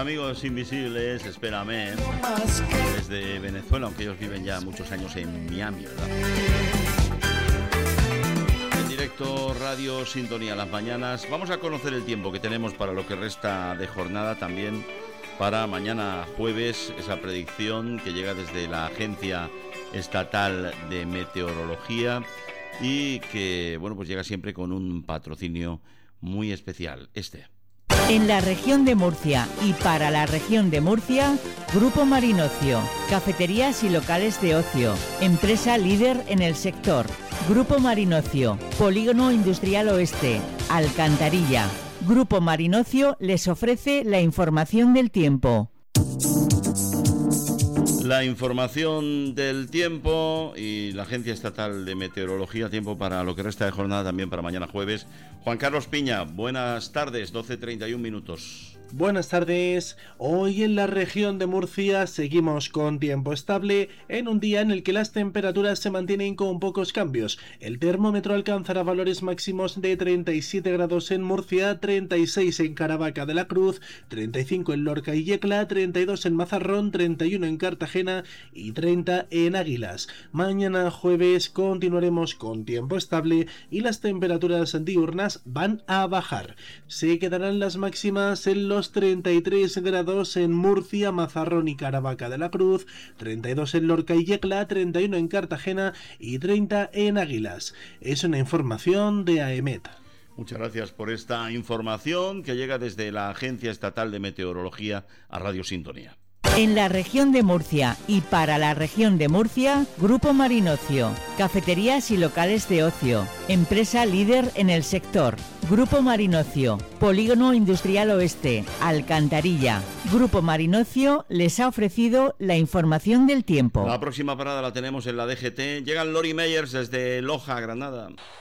amigos invisibles, espérame, desde Venezuela, aunque ellos viven ya muchos años en Miami, ¿verdad? En directo, Radio Sintonía, las mañanas. Vamos a conocer el tiempo que tenemos para lo que resta de jornada, también para mañana jueves, esa predicción que llega desde la Agencia Estatal de Meteorología y que, bueno, pues llega siempre con un patrocinio muy especial, En la región de Murcia y para la región de Murcia, Grupo Marinocio, cafeterías y locales de ocio, empresa líder en el sector. Grupo Marinocio, Polígono Industrial Oeste, Alcantarilla. Grupo Marinocio les ofrece la información del tiempo. La información del tiempo y la Agencia Estatal de Meteorología, tiempo para lo que resta de jornada, también para mañana jueves. Juan Carlos Piña, buenas tardes, 12:31. Buenas tardes. Hoy en la región de Murcia seguimos con tiempo estable en un día en el que las temperaturas se mantienen con pocos cambios. El termómetro alcanzará valores máximos de 37 grados en Murcia, 36 en Caravaca de la Cruz, 35 en Lorca y Yecla, 32 en Mazarrón, 31 en Cartagena y 30 en Águilas. Mañana jueves continuaremos con tiempo estable y las temperaturas diurnas van a bajar. Se quedarán las máximas en los 33 grados en Murcia, Mazarrón y Caravaca de la Cruz, 32 en Lorca y Yecla, 31 en Cartagena y 30 en Águilas. Es una información de AEMET. Muchas gracias por esta información que llega desde la Agencia Estatal de Meteorología a Radio Sintonía. En la región de Murcia y para la región de Murcia, Grupo Marinocio, cafeterías y locales de ocio, empresa líder en el sector. Grupo Marinocio, Polígono Industrial Oeste, Alcantarilla. Grupo Marinocio les ha ofrecido la información del tiempo. La próxima parada la tenemos en la DGT. Llegan Lori Meyers desde Loja, Granada.